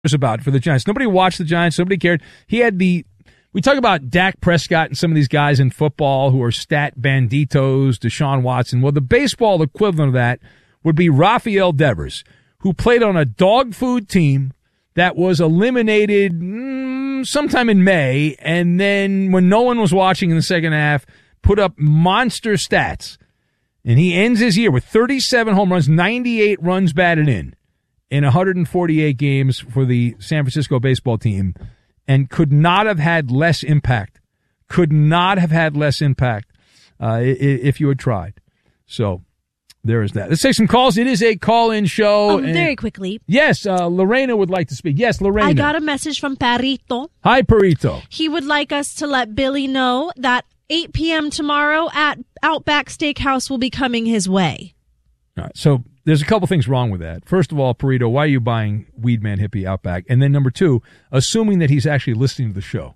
about for the Giants. Nobody watched the Giants. Nobody cared. We talk about Dak Prescott and some of these guys in football who are stat banditos, Deshaun Watson. Well, the baseball equivalent of that would be Rafael Devers, who played on a dog food team that was eliminated sometime in May, and then when no one was watching in the second half, put up monster stats. And he ends his year with 37 home runs, 98 runs batted in 148 games for the San Francisco baseball team, and could not have had less impact. Could not have had less impact if you had tried. So there is that. Let's take some calls. It is a call-in show. Very quickly. Yes, Lorena would like to speak. Yes, Lorena. I got a message from Perito. Hi, Perito. He would like us to let Billy know that 8 p.m. tomorrow at Outback Steakhouse will be coming his way. All right, so there's a couple things wrong with that. First of all, Perito, why are you buying Weed Man Hippie Outback? And then number two, assuming that he's actually listening to the show.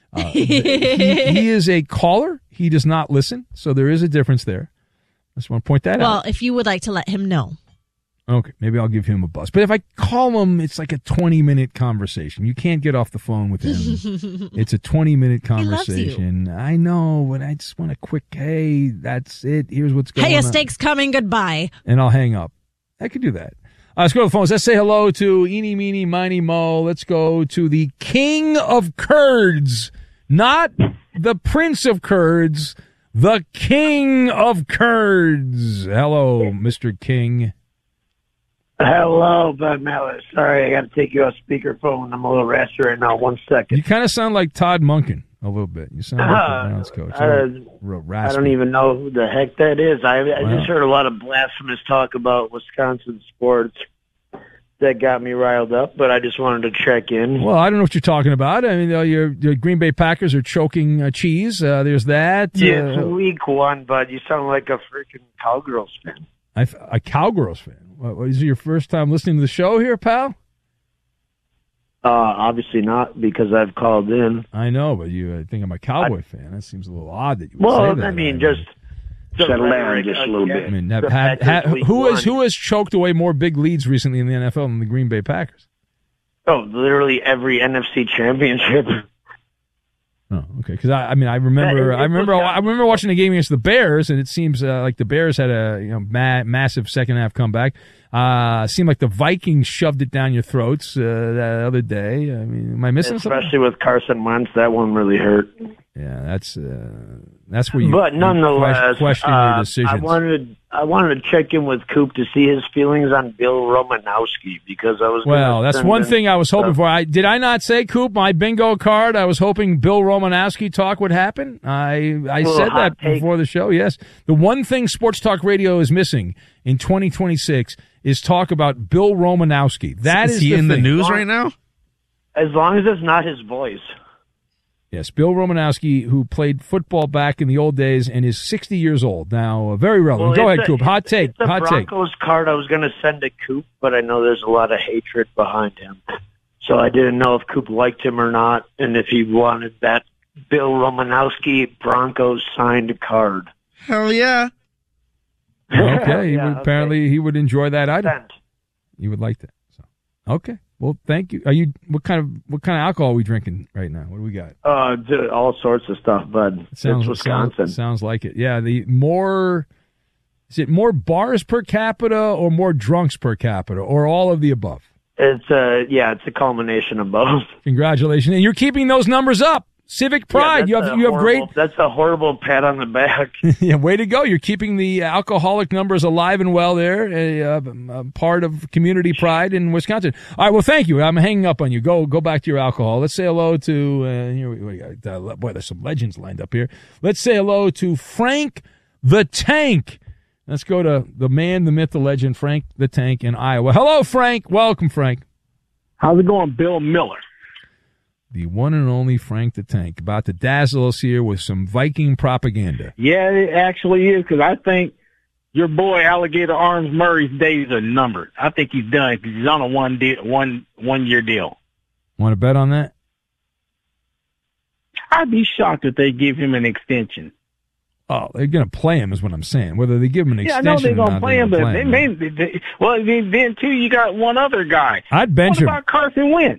He is a caller. He does not listen, so there is a difference there. I just want to point that out. Well, if you would like to let him know. Okay, maybe I'll give him a buzz. But if I call him, it's like a 20-minute conversation. You can't get off the phone with him. It's a 20-minute conversation. He loves you. I know, but I just want a quick, hey, that's it. Here's what's going on. Hey, a steak's coming. Goodbye. And I'll hang up. I could do that. Let's go to the phones. Let's say hello to Eeny, Meeny, Miny, Mo. Let's go to the King of Curds. Not the Prince of Curds. The King of Curds. Hello, Mr. King. Hello, Bud Miller. Sorry, I got to take you off speakerphone. I'm a little raspy right now. 1 second. You kind of sound like Todd Monken a little bit. You sound like the Browns coach. I don't even know who the heck that is. I just heard a lot of blasphemous talk about Wisconsin sports that got me riled up, but I just wanted to check in. Well, I don't know what you're talking about. I mean, your Green Bay Packers are choking cheese. There's that. Yeah, it's week one, but you sound like a freaking Cowgirls fan. A Cowgirls fan? What, is it your first time listening to the show here, pal? Obviously not, because I've called in. I know, but I think I'm a Cowboy fan. That seems a little odd that you would say that. I mean, just settle down just a little bit. I mean, who has choked away more big leads recently in the NFL than the Green Bay Packers? Oh, literally every NFC championship. Oh, okay. Because I remember watching the game against the Bears, and it seems like the Bears had a massive second half comeback. Seemed like the Vikings shoved it down your throats that other day. I mean, am I missing something? Especially with Carson Wentz, that one really hurt. Yeah, that's where you. But nonetheless, question your decisions. I wanted to check in with Coop to see his feelings on Bill Romanowski, because I was. Well, that's one thing I was hoping for. Did I not say, Coop, my bingo card? I was hoping Bill Romanowski talk would happen. I said that before the show. Yes, the one thing Sports Talk Radio is missing in 2026 is talk about Bill Romanowski. Is he in the news right now? As long as it's not his voice. Yes, Bill Romanowski, who played football back in the old days and is 60 years old now. Very relevant. Go ahead, Coop. Hot take. It's the Broncos card I was going to send to Coop, but I know there's a lot of hatred behind him. So I didn't know if Coop liked him or not, and if he wanted that Bill Romanowski Broncos signed card. Hell yeah. Okay. Apparently he would enjoy that item. You would like that. So, okay. Well, thank you. What kind of alcohol are we drinking right now? What do we got? All sorts of stuff, bud. It's Wisconsin. Sounds like it. Yeah. Is it more bars per capita or more drunks per capita, or all of the above? It's a culmination of both. Congratulations. And you're keeping those numbers up. Civic pride. Yeah, you have great. That's a horrible pat on the back. Yeah, way to go. You're keeping the alcoholic numbers alive and well there. A part of community pride in Wisconsin. All right. Well, thank you. I'm hanging up on you. Go back to your alcohol. Let's say hello to. There's some legends lined up here. Let's say hello to Frank the Tank. Let's go to the man, the myth, the legend, Frank the Tank in Iowa. Hello, Frank. Welcome, Frank. How's it going, Bill Miller? The one and only Frank the Tank, about to dazzle us here with some Viking propaganda. Yeah, it actually is, because I think your boy Alligator Arms Murray's days are numbered. I think he's done, because he's on a one-year deal. Want to bet on that? I'd be shocked if they give him an extension. Oh, they're going to play him is what I'm saying. Whether they give him an Yeah, I extension know they're or going not, to play him, but then too, you got one other guy. I'd bench What him. about Carson Wentz?